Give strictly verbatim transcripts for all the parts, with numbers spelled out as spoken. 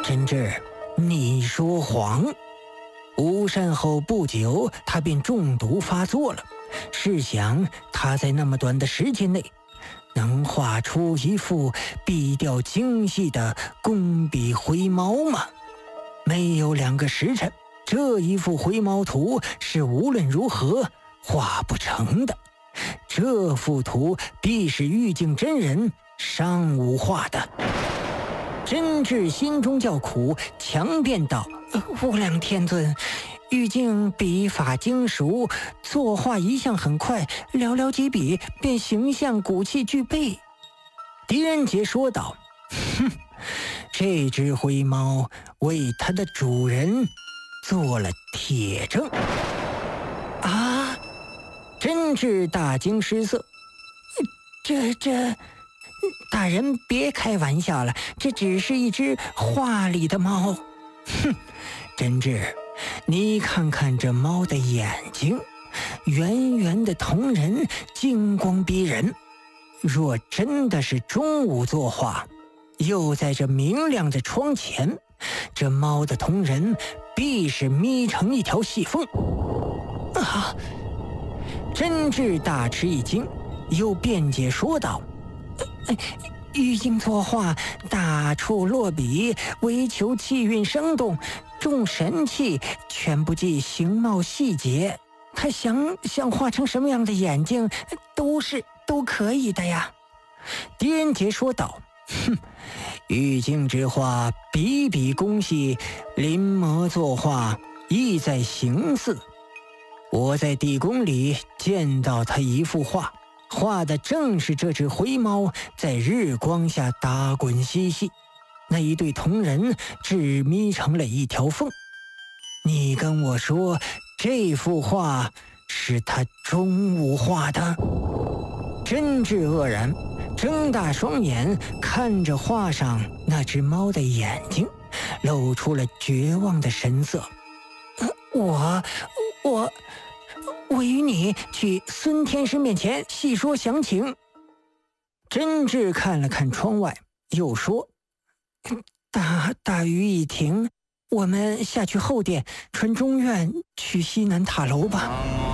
真挚，你说谎。误善后不久，他便中毒发作了。试想，他在那么短的时间内，能画出一幅笔调精细的工笔回猫吗？没有两个时辰，这一幅回猫图是无论如何画不成的。这幅图必是玉净真人上午画的。真挚心中叫苦，强辩道：“无量天尊，玉净笔法精熟，作画一向很快，寥寥几笔便形象骨气俱备。”狄仁杰说道：“哼，这只灰猫为它的主人做了铁证。”啊！真挚大惊失色，这这。大人别开玩笑了，这只是一只画里的猫。哼，真挚，你看看这猫的眼睛，圆圆的瞳仁，金光逼人。若真的是中午作画，又在这明亮的窗前，这猫的瞳仁必是眯成一条细缝。啊！真挚大吃一惊，又辩解说道：“玉净作画，大处落笔，唯求气韵生动，重神气，全不计形貌细节。他想想画成什么样的眼睛，都是都可以的呀。”狄仁杰说道：“哼，玉净之画，笔笔工细，临摹作画，意在形似。我在地宫里见到他一幅画。”画的正是这只灰猫在日光下打滚嬉戏，那一对瞳仁只眯成了一条缝。你跟我说这幅画是他中午画的？真挚愕然，睁大双眼看着画上那只猫的眼睛，露出了绝望的神色。呃、我我我与你去孙天师面前细说详情。真挚看了看窗外，又说：“大大雨已停，我们下去后殿传中院去西南塔楼吧。”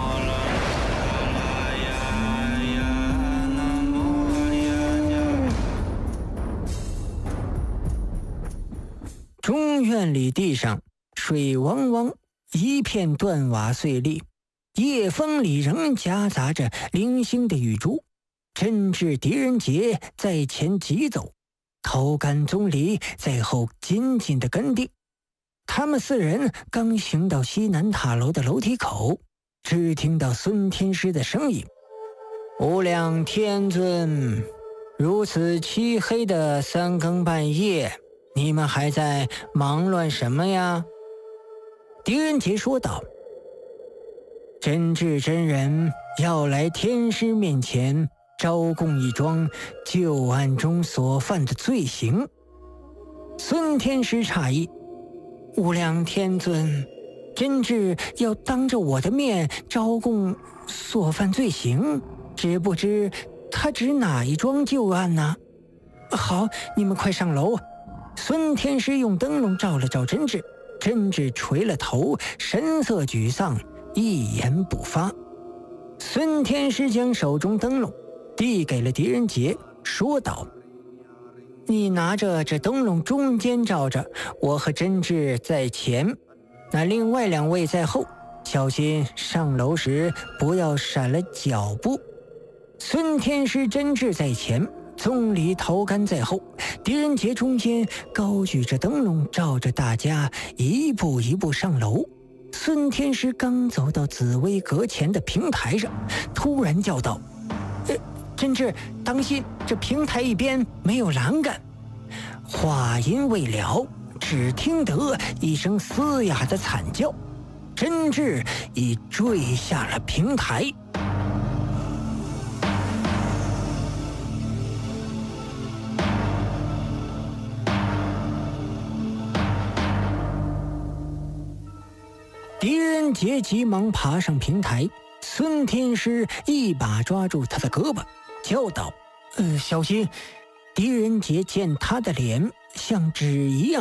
中院里地上水汪汪，一片断瓦碎裂。夜风里仍夹杂着零星的雨珠，真挚狄仁杰在前急走，头干宗离在后紧紧地跟定。他们四人刚行到西南塔楼的楼梯口，只听到孙天师的声音：“无量天尊，如此漆黑的三更半夜，你们还在忙乱什么呀？”狄仁杰说道：“真挚真人要来天师面前招供一桩旧案中所犯的罪行。”孙天师诧异：“无量天尊，真挚要当着我的面招供所犯罪行，只不知他指哪一桩旧案呢？”“好，你们快上楼。”孙天师用灯笼照了照真挚，真挚垂了头，神色沮丧，一言不发。孙天师将手中灯笼递给了狄仁杰，说道：“你拿着这灯笼中间照着，我和真挚在前，那另外两位在后，小心上楼时不要闪了脚步。”孙天师真挚在前，宗离头干在后，狄仁杰中间高举着灯笼照着大家一步一步上楼。孙天师刚走到紫薇阁前的平台上，突然叫道：“呃，真挚，当心，这平台一边没有栏杆。”话音未了，只听得一声嘶哑的惨叫，真挚已坠下了平台。狄仁杰急忙爬上平台，孙天师一把抓住他的胳膊，叫道：“呃，小心！”狄仁杰见他的脸像纸一样